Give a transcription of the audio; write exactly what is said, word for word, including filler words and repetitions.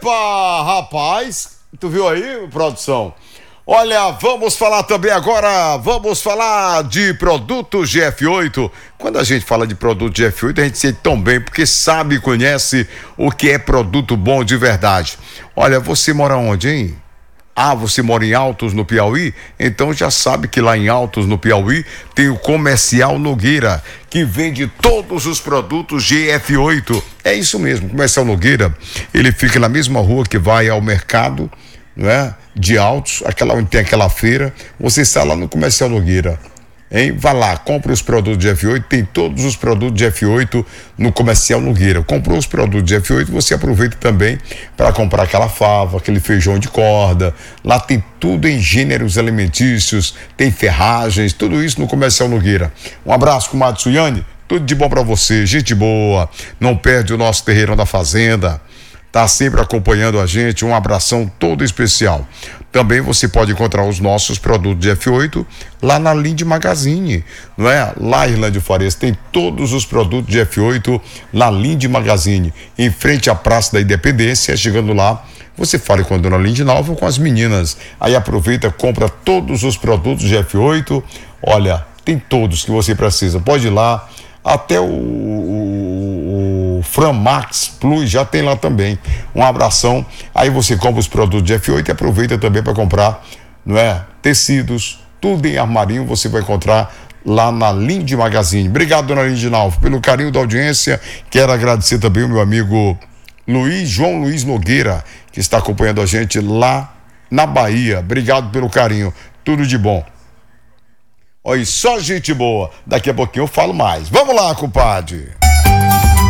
Opa, rapaz, tu viu aí, produção? Olha, vamos falar também agora, vamos falar de produto G F oito. Quando a gente fala de produto G F oito, a gente sente tão bem, porque sabe e conhece o que é produto bom de verdade. Olha, você mora onde, hein? Ah, você mora em Altos, no Piauí? Então já sabe que lá em Altos, no Piauí, tem o Comercial Nogueira, que vende todos os produtos G F oito. É isso mesmo, Comercial Nogueira, ele fica na mesma rua que vai ao mercado, não é? De Altos, aquela onde tem aquela feira, você está lá no Comercial Nogueira, hein? Vá lá, compre os produtos de F oito, tem todos os produtos de F oito no Comercial Nogueira. Comprou os produtos de F oito, você aproveita também para comprar aquela fava, aquele feijão de corda. Lá tem tudo em gêneros alimentícios, tem ferragens, tudo isso no Comercial Nogueira. Um abraço, comadre Suiane, tudo de bom para você, gente boa, não perde o nosso terreirão da fazenda. Tá sempre acompanhando a gente, um abração todo especial. Também você pode encontrar os nossos produtos de F oito lá na Linde Magazine, não é? Lá em Irlândia Farias tem todos os produtos de F oito na Linde Magazine, em frente à Praça da Independência. Chegando lá, você fala com a dona Linde Nova ou com as meninas. Aí aproveita, compra todos os produtos de F oito. Olha, tem todos que você precisa. Pode ir lá, até o, o, o Framax Plus já tem lá também. Um abração. Aí você compra os produtos de F oito e aproveita também para comprar, não é? Tecidos, tudo em armarinho você vai encontrar lá na Linde Magazine. Obrigado, dona Linde Nalvo, pelo carinho da audiência. Quero agradecer também o meu amigo Luiz, João Luiz Nogueira, que está acompanhando a gente lá na Bahia. Obrigado pelo carinho. Tudo de bom. Olha, só gente boa. Daqui a pouquinho eu falo mais. Vamos lá, compadre.